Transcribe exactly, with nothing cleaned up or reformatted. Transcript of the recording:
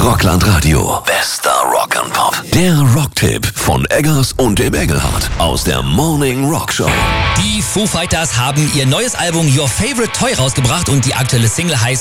Rockland Radio. Bester Rock and Pop. Der Rocktipp von Eggers und dem Engelhardt aus der Morning Rock Show. Die Foo Fighters haben ihr neues Album Your Favorite Toy rausgebracht und die aktuelle Single heißt